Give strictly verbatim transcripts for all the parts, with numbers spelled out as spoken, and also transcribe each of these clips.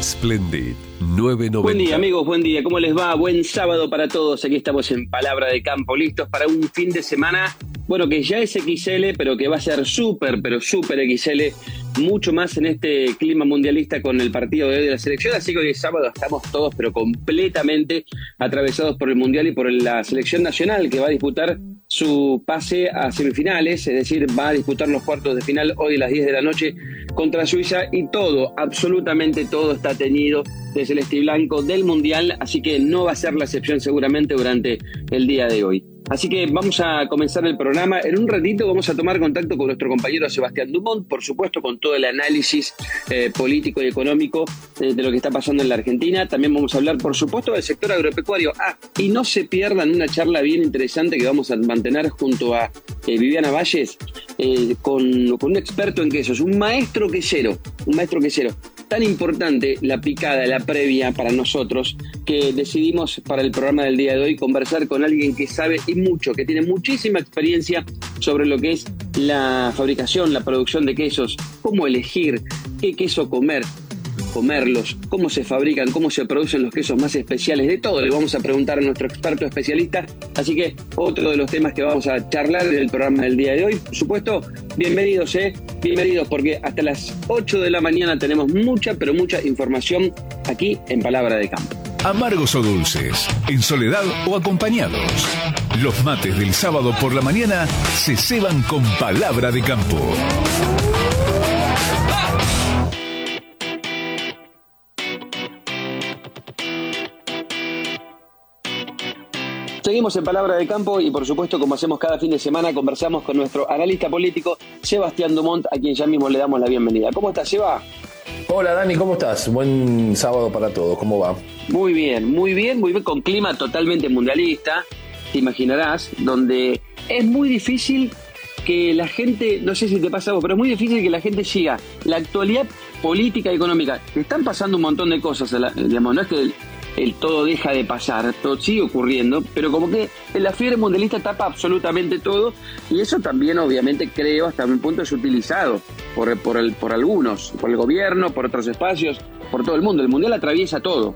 Splendid nueve noventa. Buen día, amigos, buen día. ¿Cómo les va? Buen sábado para todos. Aquí estamos en Palabra de Campo, listos para un fin de semana, bueno, que ya es equis ele, pero que va a ser súper, pero súper equis ele, mucho más en este clima mundialista con el partido de hoy de la selección. Así que hoy es sábado, estamos todos, pero completamente atravesados por el Mundial y por la selección nacional, que va a disputar su pase a semifinales, es decir, va a disputar los cuartos de final hoy a las diez de la noche contra Suiza, y todo, absolutamente todo está teñido de celeste y blanco del Mundial, así que no va a ser la excepción seguramente durante el día de hoy. Así que vamos a comenzar el programa. En un ratito vamos a tomar contacto con nuestro compañero Sebastián Dumont, por supuesto con todo el análisis eh, político y económico eh, de lo que está pasando en la Argentina. También vamos a hablar, por supuesto, del sector agropecuario. Ah, y no se pierdan una charla bien interesante que vamos a mantener junto a eh, Viviana Valles eh, con, con un experto en quesos, un maestro quesero, un maestro quesero. Tan importante la picada, la previa para nosotros, que decidimos para el programa del día de hoy conversar con alguien que sabe y mucho, que tiene muchísima experiencia sobre lo que es la fabricación, la producción de quesos, cómo elegir, qué queso comer, comerlos, cómo se fabrican, cómo se producen los quesos más especiales, de todo le vamos a preguntar a nuestro experto especialista. Así que otro de los temas que vamos a charlar en el programa del día de hoy, por supuesto, bienvenidos, eh, bienvenidos, porque hasta las ocho de la mañana tenemos mucha, pero mucha información aquí en Palabra de Campo. Amargos o dulces, en soledad o acompañados, los mates del sábado por la mañana se ceban con Palabra de Campo. Seguimos en Palabra de Campo y, por supuesto, como hacemos cada fin de semana, conversamos con nuestro analista político Sebastián Dumont, a quien ya mismo le damos la bienvenida. ¿Cómo estás, Seba? Hola, Dani, ¿cómo estás? Buen sábado para todos, ¿cómo va? Muy bien, muy bien, muy bien, con clima totalmente mundialista, te imaginarás, donde es muy difícil que la gente, no sé si te pasa a vos, pero es muy difícil que la gente siga la actualidad política y económica. Te están pasando un montón de cosas, digamos, no es que el, el todo deja de pasar, todo sigue ocurriendo, pero como que la fiebre mundialista tapa absolutamente todo, y eso también obviamente creo hasta un punto es utilizado por, por, el, por algunos, por el gobierno, por otros espacios, por todo el mundo. El mundial atraviesa todo.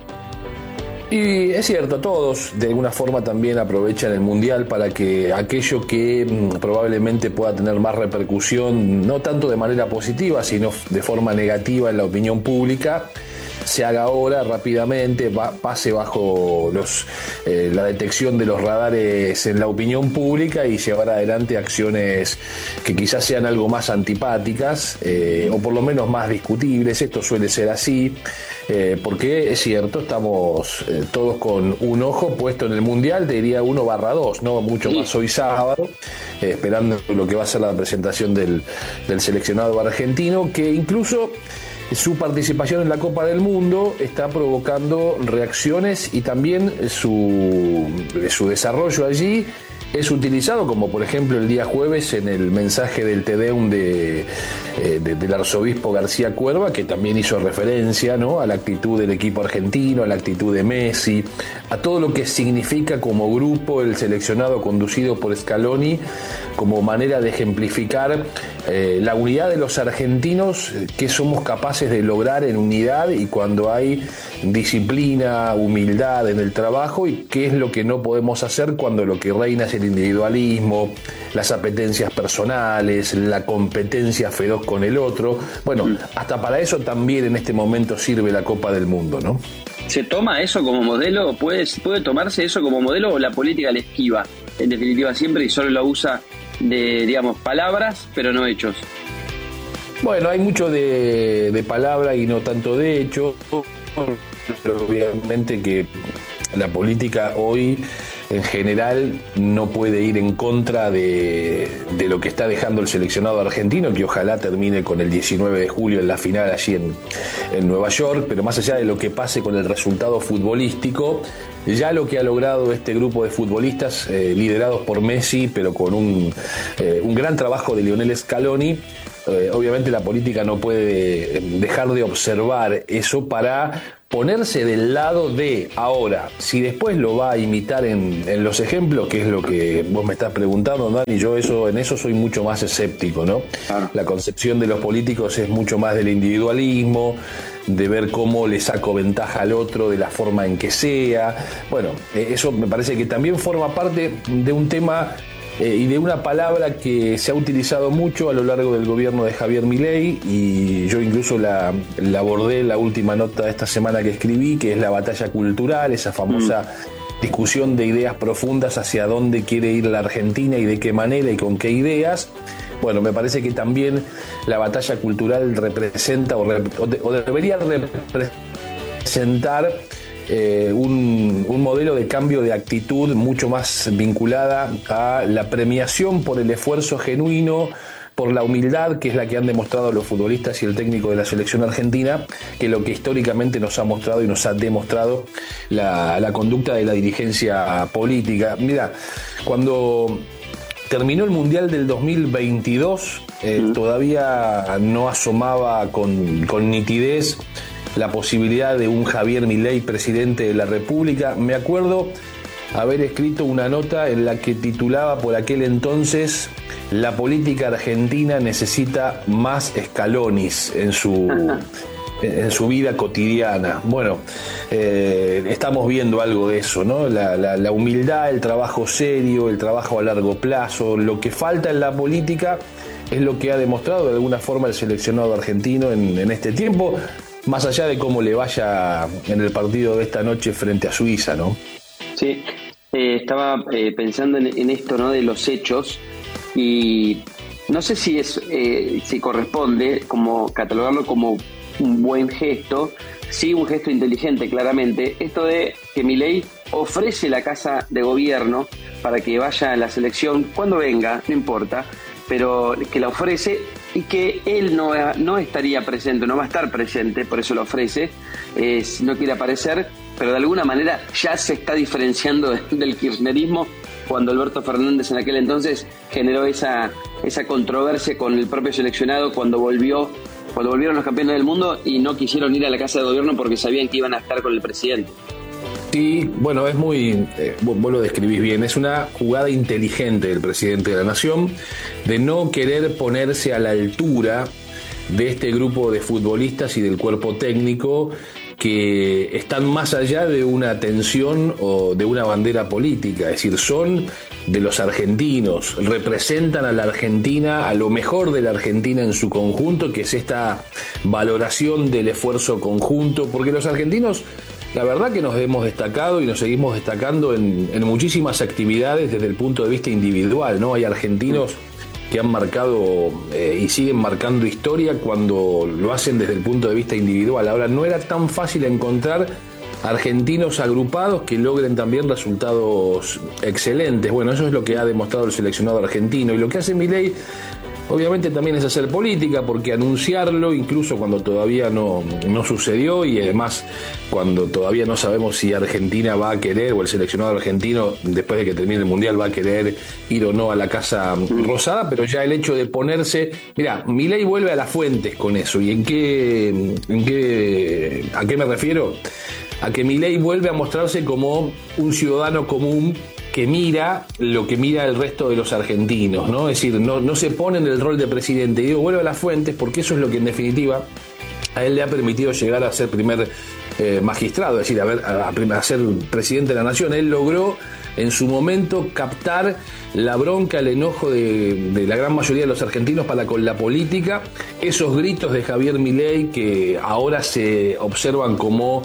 Y es cierto, todos de alguna forma también aprovechan el Mundial para que aquello que mmm, probablemente pueda tener más repercusión, no tanto de manera positiva, sino de forma negativa en la opinión pública, se haga ahora rápidamente, va, pase bajo los, eh, la detección de los radares en la opinión pública y llevar adelante acciones que quizás sean algo más antipáticas eh, o por lo menos más discutibles. Esto suele ser así, eh, porque es cierto, estamos eh, todos con un ojo puesto en el Mundial, te diría uno barra dos, ¿no? Mucho Sí. más hoy sábado, eh, esperando lo que va a ser la presentación del, del seleccionado argentino, que incluso su participación en la Copa del Mundo está provocando reacciones y también su, su desarrollo allí es utilizado, como por ejemplo el día jueves en el mensaje del Te Deum de, de, del arzobispo García Cuerva, que también hizo referencia, ¿no?, a la actitud del equipo argentino, a la actitud de Messi, a todo lo que significa como grupo el seleccionado conducido por Scaloni, como manera de ejemplificar eh, la unidad de los argentinos, que somos capaces de lograr en unidad y cuando hay disciplina, humildad en el trabajo, y qué es lo que no podemos hacer cuando lo que reina es el individualismo, las apetencias personales, la competencia feroz con el otro. Bueno, hasta para eso también en este momento sirve la Copa del Mundo, ¿no? ¿Se toma eso como modelo? ¿Puede, puede tomarse eso como modelo o la política le esquiva, en definitiva, siempre, y solo la usa de, digamos, palabras, pero no hechos? Bueno, hay mucho de, de palabra y no tanto de hecho, pero obviamente que la política hoy en general no puede ir en contra de, de lo que está dejando el seleccionado argentino, que ojalá termine con el diecinueve de julio en la final allí en, en Nueva York, pero más allá de lo que pase con el resultado futbolístico, ya lo que ha logrado este grupo de futbolistas eh, liderados por Messi, pero con un, eh, un gran trabajo de Lionel Scaloni, eh, obviamente la política no puede dejar de observar eso para ponerse del lado de ahora. Si después lo va a imitar en, en los ejemplos, que es lo que vos me estás preguntando, Dani, yo eso, en eso soy mucho más escéptico, ¿no? Claro. La concepción de los políticos es mucho más del individualismo, de ver cómo le saco ventaja al otro de la forma en que sea. Bueno, eso me parece que también forma parte de un tema eh, y de una palabra que se ha utilizado mucho a lo largo del gobierno de Javier Milei, y yo incluso la, la abordé en la última nota de esta semana que escribí, que es la batalla cultural, esa famosa mm. discusión de ideas profundas hacia dónde quiere ir la Argentina y de qué manera y con qué ideas. Bueno, me parece que también la batalla cultural representa o, rep- o, de- o debería representar eh, un, un modelo de cambio de actitud mucho más vinculada a la premiación por el esfuerzo genuino, por la humildad, que es la que han demostrado los futbolistas y el técnico de la selección argentina, que lo que históricamente nos ha mostrado y nos ha demostrado la, la conducta de la dirigencia política. Mira, cuando terminó el Mundial del dos mil veintidós, eh, mm. todavía no asomaba con, con nitidez la posibilidad de un Javier Milei presidente de la República. Me acuerdo haber escrito una nota en la que titulaba por aquel entonces: la política argentina necesita más Scalonis en su, en su vida cotidiana. Bueno, eh, estamos viendo algo de eso, ¿no? La, la, la humildad, el trabajo serio, el trabajo a largo plazo. Lo que falta en la política es lo que ha demostrado de alguna forma el seleccionado argentino en, en este tiempo, más allá de cómo le vaya en el partido de esta noche frente a Suiza, ¿no? Sí, eh, estaba eh, pensando en, en esto, ¿no?, de los hechos, y no sé si es eh, si corresponde como catalogarlo como un buen gesto, sí, un gesto inteligente claramente, esto de que Milei ofrece la casa de gobierno para que vaya a la selección cuando venga, no importa, pero que la ofrece y que él no, no estaría presente, no va a estar presente, por eso lo ofrece, eh, si no quiere aparecer, pero de alguna manera ya se está diferenciando de, del kirchnerismo, cuando Alberto Fernández en aquel entonces generó esa, esa controversia con el propio seleccionado cuando volvió cuando volvieron los campeones del mundo y no quisieron ir a la casa de gobierno porque sabían que iban a estar con el presidente. Sí, bueno, es muy, eh, vos, vos lo describís bien, es una jugada inteligente del presidente de la Nación de no querer ponerse a la altura de este grupo de futbolistas y del cuerpo técnico que están más allá de una tensión o de una bandera política, es decir, son de los argentinos, representan a la Argentina, a lo mejor de la Argentina en su conjunto, que es esta valoración del esfuerzo conjunto, porque los argentinos, la verdad que nos hemos destacado y nos seguimos destacando en, en muchísimas actividades desde el punto de vista individual, ¿no? Hay argentinos que han marcado eh, y siguen marcando historia cuando lo hacen desde el punto de vista individual. Ahora, no era tan fácil encontrar argentinos agrupados que logren también resultados excelentes. Bueno, eso es lo que ha demostrado el seleccionado argentino, y lo que hace Milei obviamente también es hacer política, porque anunciarlo incluso cuando todavía no, no sucedió, y además cuando todavía no sabemos si Argentina va a querer, o el seleccionado argentino después de que termine el Mundial va a querer ir o no a la Casa Rosada, pero ya el hecho de ponerse, mira, Milei vuelve a las fuentes con eso. ¿Y en qué, en qué, a qué me refiero? A que Milei vuelve a mostrarse como un ciudadano común que mira lo que mira el resto de los argentinos, ¿no? Es decir, no, no se pone en el rol de presidente. Y digo, vuelve a las fuentes, porque eso es lo que en definitiva a él le ha permitido llegar a ser primer eh, magistrado, es decir, a, ver, a, a ser presidente de la nación. Él logró en su momento captar la bronca, el enojo de, de la gran mayoría de los argentinos para con la política, esos gritos de Javier Milei que ahora se observan como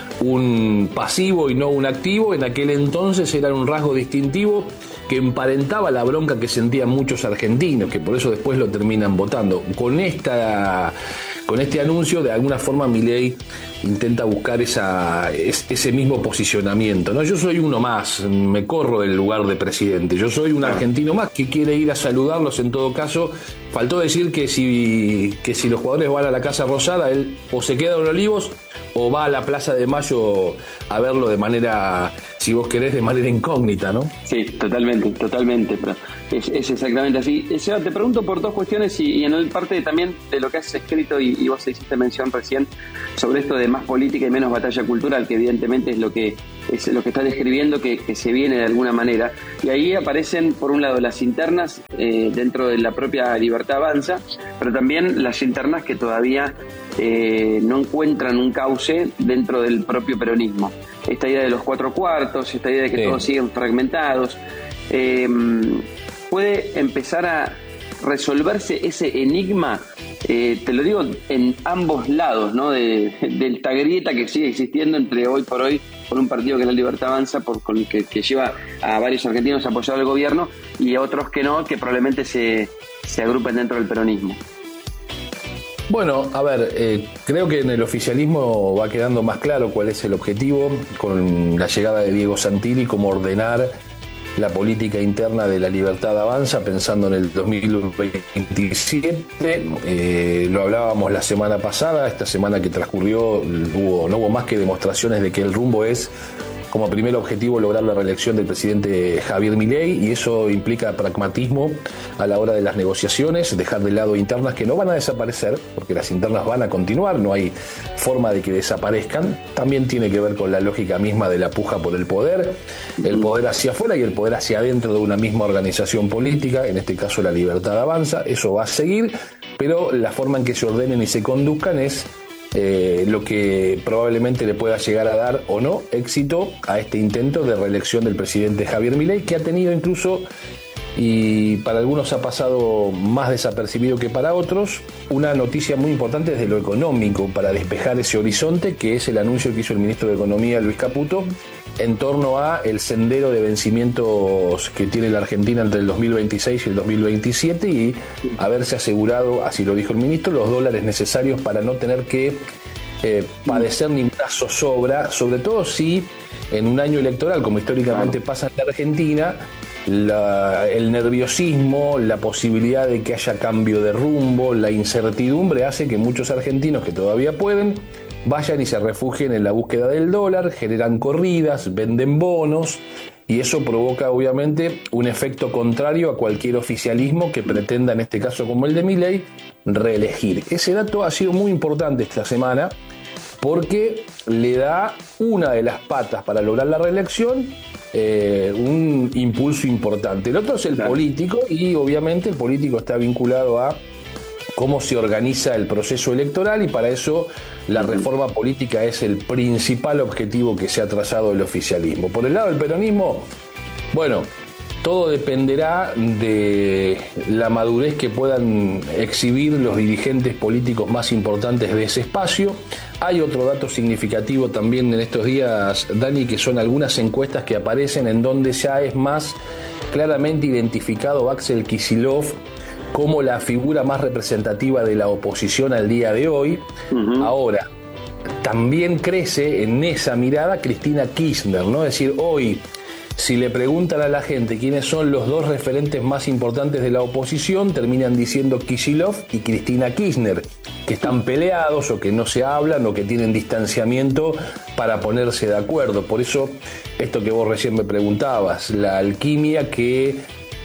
un pasivo y no un activo, en aquel entonces era un rasgo distintivo que emparentaba la bronca que sentían muchos argentinos, que por eso después lo terminan votando. Con esta, con este anuncio, de alguna forma Milei intenta buscar esa, ese mismo posicionamiento, ¿no? Yo soy uno más, me corro del lugar de presidente, yo soy un argentino más que quiere ir a saludarlos. En todo caso, faltó decir que si, que si los jugadores van a la Casa Rosada, él o se queda en Olivos o va a la Plaza de Mayo a verlo de manera, si vos querés, de manera incógnita, ¿no? Sí, totalmente, totalmente, pero es, es exactamente así. Seba, te pregunto por dos cuestiones y, y en el parte también de lo que has escrito y, y vos hiciste mención recién sobre esto de más política y menos batalla cultural, que evidentemente es lo que es lo que está describiendo que, que se viene de alguna manera. Y ahí aparecen, por un lado, las internas eh, dentro de la propia Libertad Avanza, pero también las internas que todavía eh, no encuentran un cauce dentro del propio peronismo. Esta idea de los cuatro cuartos, esta idea de que sí. todos siguen fragmentados, eh, puede empezar a resolverse ese enigma, eh, te lo digo, en ambos lados, ¿no? De, de esta grieta que sigue existiendo entre hoy por hoy por un partido que es la Libertad Avanza, por, con el que, que lleva a varios argentinos a apoyar al gobierno, y a otros que no, que probablemente se, se agrupen dentro del peronismo. Bueno, a ver, eh, creo que en el oficialismo va quedando más claro cuál es el objetivo con la llegada de Diego Santilli, cómo ordenar la política interna de la Libertad Avanza pensando en el dos mil veintisiete. Eh, lo hablábamos la semana pasada, esta semana que transcurrió hubo, no hubo más que demostraciones de que el rumbo es como primer objetivo lograr la reelección del presidente Javier Milei, y eso implica pragmatismo a la hora de las negociaciones, dejar de lado internas que no van a desaparecer, porque las internas van a continuar, no hay forma de que desaparezcan. También tiene que ver con la lógica misma de la puja por el poder, el poder hacia afuera y el poder hacia adentro de una misma organización política, en este caso la Libertad Avanza. Eso va a seguir, pero la forma en que se ordenen y se conduzcan es Eh, lo que probablemente le pueda llegar a dar o no éxito a este intento de reelección del presidente Javier Milei, que ha tenido incluso, y para algunos ha pasado más desapercibido que para otros, una noticia muy importante desde lo económico para despejar ese horizonte, que es el anuncio que hizo el ministro de Economía, Luis Caputo, en torno a el sendero de vencimientos que tiene la Argentina entre el dos mil veintiséis y el dos mil veintisiete, y haberse asegurado, así lo dijo el ministro, los dólares necesarios para no tener que eh, padecer ninguna zozobra, sobre todo si en un año electoral, como históricamente pasa en la Argentina, la, el nerviosismo, la posibilidad de que haya cambio de rumbo, la incertidumbre hace que muchos argentinos que todavía pueden vayan y se refugien en la búsqueda del dólar, generan corridas, venden bonos, y eso provoca obviamente un efecto contrario a cualquier oficialismo que pretenda, en este caso como el de Milei, reelegir. Ese dato ha sido muy importante esta semana porque le da una de las patas para lograr la reelección, eh, un impulso importante. El otro es el claro. político, y obviamente el político está vinculado a cómo se organiza el proceso electoral, y para eso la reforma política es el principal objetivo que se ha trazado el oficialismo. Por el lado del peronismo, bueno, todo dependerá de la madurez que puedan exhibir los dirigentes políticos más importantes de ese espacio. Hay otro dato significativo también en estos días, Dani, que son algunas encuestas que aparecen en donde ya es más claramente identificado Axel Kicillof como la figura más representativa de la oposición al día de hoy. Uh-huh. Ahora, también crece en esa mirada Cristina Kirchner, ¿no? Es decir, hoy, si le preguntan a la gente quiénes son los dos referentes más importantes de la oposición, terminan diciendo Kicillof y Cristina Kirchner, que están peleados o que no se hablan o que tienen distanciamiento para ponerse de acuerdo. Por eso, esto que vos recién me preguntabas, la alquimia que,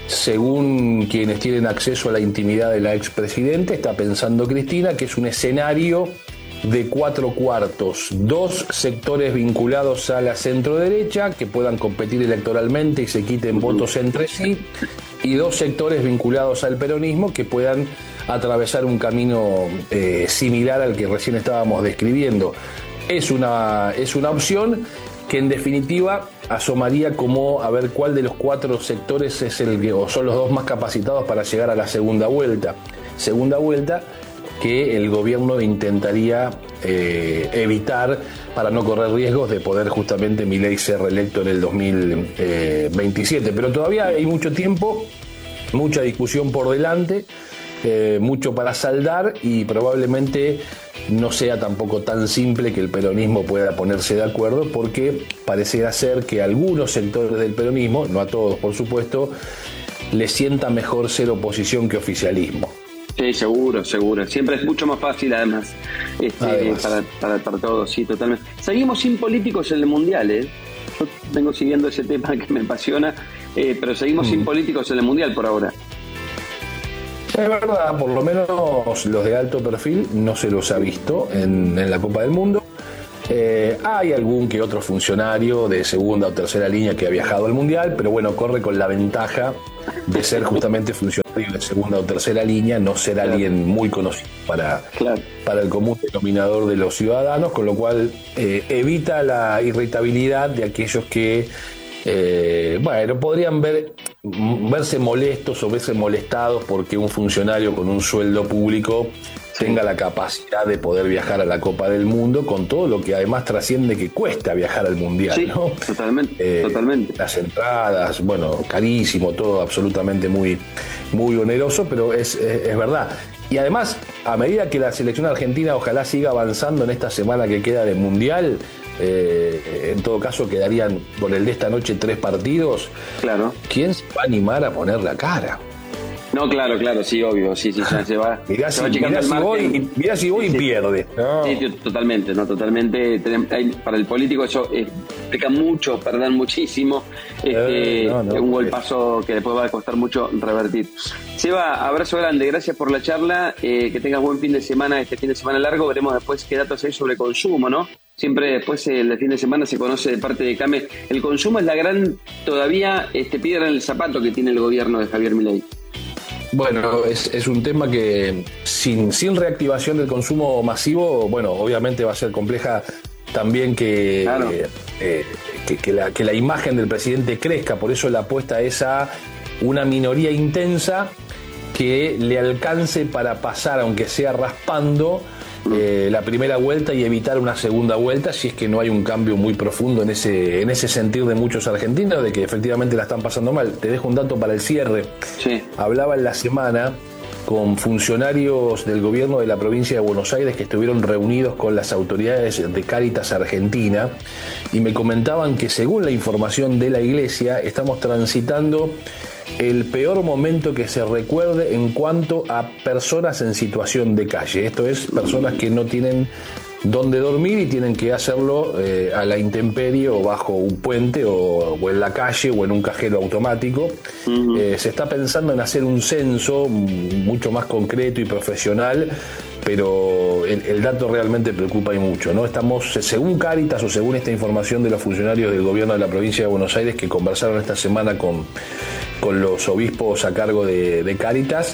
según quienes tienen acceso a la intimidad de la expresidenta, está pensando Cristina, que es un escenario de cuatro cuartos, dos sectores vinculados a la centro-derecha que puedan competir electoralmente y se quiten votos entre sí, y dos sectores vinculados al peronismo que puedan atravesar un camino eh, similar al que recién estábamos describiendo. Es una, es una opción que en definitiva asomaría como a ver cuál de los cuatro sectores es el que, o son los dos más capacitados para llegar a la segunda vuelta. Segunda vuelta que el gobierno intentaría eh, evitar para no correr riesgos de poder justamente Milei ser reelecto en el dos mil veintisiete. Pero todavía hay mucho tiempo, mucha discusión por delante, eh, mucho para saldar, y probablemente no sea tampoco tan simple que el peronismo pueda ponerse de acuerdo, porque pareciera ser que a algunos sectores del peronismo, no a todos por supuesto, les sienta mejor ser oposición que oficialismo. Sí, seguro, seguro. Siempre es mucho más fácil, además, este, además. Para, para, para todos, sí, totalmente. Seguimos sin políticos en el Mundial, ¿eh? Yo vengo siguiendo ese tema que me apasiona, eh, pero seguimos mm. sin políticos en el Mundial por ahora. Es verdad, por lo menos los de alto perfil no se los ha visto en, en la Copa del Mundo. Eh, hay algún que otro funcionario de segunda o tercera línea que ha viajado al Mundial, pero bueno, corre con la ventaja de ser justamente funcionario de segunda o tercera línea, no ser claro. alguien muy conocido para, claro. para el común denominador de los ciudadanos, con lo cual eh, evita la irritabilidad de aquellos que Eh, bueno, podrían ver, verse molestos o verse molestados porque un funcionario con un sueldo público sí. tenga la capacidad de poder viajar a la Copa del Mundo, con todo lo que además trasciende que cuesta viajar al Mundial, sí, ¿no? Totalmente, eh, totalmente. Las entradas, bueno, carísimo, todo absolutamente muy, muy oneroso, pero es, es, es verdad. Y además, a medida que la selección argentina ojalá siga avanzando en esta semana que queda de Mundial, Eh, en todo caso quedarían por el de esta noche tres partidos. Claro. ¿Quién se va a animar a poner la cara? No, claro, claro, sí, obvio, sí, sí, ya se va. Mirá si, mirá si voy, mirá si voy sí, y pierde. No. Sí, totalmente, no, totalmente. Para el político eso peca mucho, perder muchísimo. Este, eh, no, no, un golpazo que después va a costar mucho revertir. Seba, abrazo grande, gracias por la charla. Eh, que tengas buen fin de semana, este fin de semana largo. Veremos después qué datos hay sobre consumo, ¿no? Siempre después el fin de semana se conoce de parte de Came. El consumo es la gran, todavía, este, piedra en el zapato que tiene el gobierno de Javier Milei. Bueno, es, es un tema que sin, sin reactivación del consumo masivo, bueno, obviamente va a ser compleja también que, claro. eh, eh, que, que, la, que la imagen del presidente crezca. Por eso la apuesta es a una minoría intensa que le alcance para pasar, aunque sea raspando, Eh, la primera vuelta y evitar una segunda vuelta si es que no hay un cambio muy profundo en ese, en ese sentir de muchos argentinos de que efectivamente la están pasando mal. Te dejo un dato para el cierre. Sí. Hablaba en la semana con funcionarios del gobierno de la provincia de Buenos Aires que estuvieron reunidos con las autoridades de Cáritas Argentina y me comentaban que según la información de la iglesia estamos transitando el peor momento que se recuerde en cuanto a personas en situación de calle. Esto es, personas que no tienen dónde dormir y tienen que hacerlo eh, a la intemperie o bajo un puente o, o en la calle o en un cajero automático. Uh-huh. Eh, se está pensando en hacer un censo mucho más concreto y profesional, pero el, el dato realmente preocupa y mucho, ¿no? Estamos, según Cáritas o según esta información de los funcionarios del gobierno de la provincia de Buenos Aires que conversaron esta semana con con los obispos a cargo de, de Cáritas,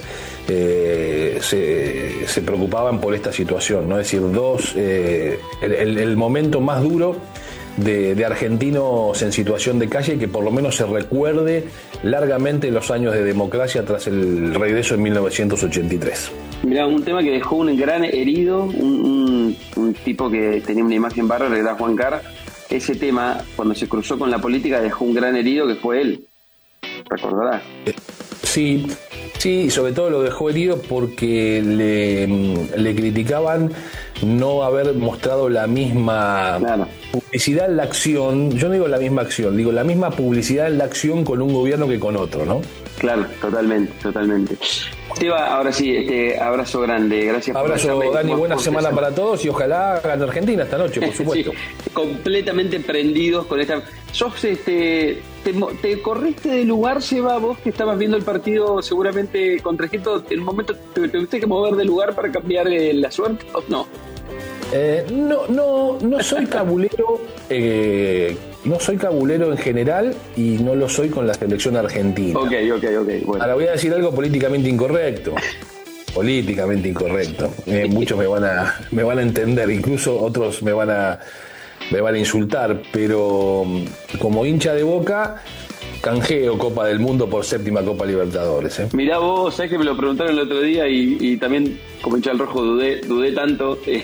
eh, se, se preocupaban por esta situación, ¿no? Es decir, dos, eh, el, el momento más duro de, de argentinos en situación de calle que por lo menos se recuerde largamente los años de democracia tras el regreso en mil novecientos ochenta y tres. Mirá, un tema que dejó un gran herido, un, un, un tipo que tenía una imagen bárbara, que era Juan Carr. Ese tema, cuando se cruzó con la política, dejó un gran herido que fue él. ¿Recordarás? Sí, sí, sobre todo lo dejó herido porque le, le criticaban no haber mostrado la misma claro. publicidad en la acción. Yo no digo la misma acción, digo la misma publicidad en la acción con un gobierno que con otro, ¿no? Claro, totalmente, totalmente. Seba, ahora sí, este abrazo grande, gracias por Abrazo, Dani, buena por semana para todos y ojalá gane Argentina esta noche, por supuesto. Sí, completamente prendidos con esta. ¿Sos este te, te corriste del lugar, Seba, vos que estabas viendo el partido seguramente contra Egipto, en un momento te, te tuviste que mover del lugar para cambiar eh, la suerte o no? Eh, no, no, no soy cabulero, eh, no soy cabulero en general y no lo soy con la selección argentina. Ok, ok, ok. Bueno. Ahora voy a decir algo políticamente incorrecto. Políticamente incorrecto. Eh, muchos me van a, me van a entender, incluso otros me van a, me van a insultar, pero como hincha de Boca, canjeo Copa del Mundo por séptima Copa Libertadores. ¿eh? Mirá vos, sabés que me lo preguntaron el otro día y, y también como hincha del rojo dudé, dudé tanto. Eh.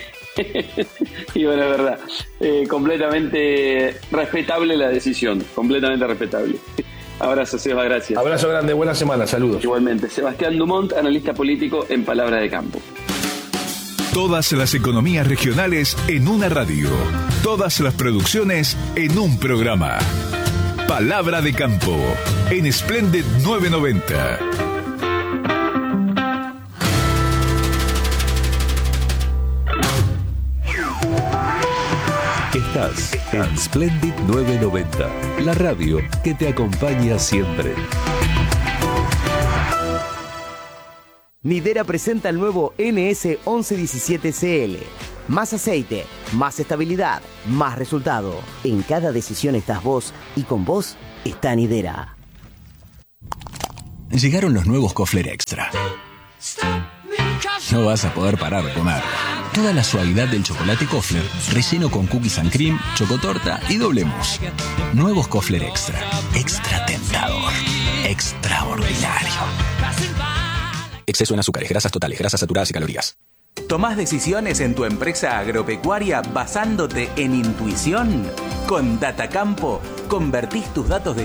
Y bueno, es verdad, eh, completamente respetable la decisión, completamente respetable. Abrazo, Seba, gracias. Abrazo grande, buena semana, saludos. Igualmente, Sebastián Dumont, analista político en Palabra de Campo. Todas las economías regionales en una radio, todas las producciones en un programa. Palabra de Campo, en Splendid nueve noventa. Estás en Splendid nueve noventa, la radio que te acompaña siempre. Nidera presenta el nuevo N S once diecisiete C L. Más aceite, más estabilidad, más resultado. En cada decisión estás vos y con vos está Nidera. Llegaron los nuevos Kofler Extra. No vas a poder parar de comer. Toda la suavidad del chocolate Kofler, relleno con cookies and cream, chocotorta y doble mousse. Nuevos Kofler Extra. Extra tentador. Extraordinario. Exceso en azúcares, grasas totales, grasas saturadas y calorías. ¿Tomás decisiones en tu empresa agropecuaria basándote en intuición? Con Datacampo, convertís tus datos de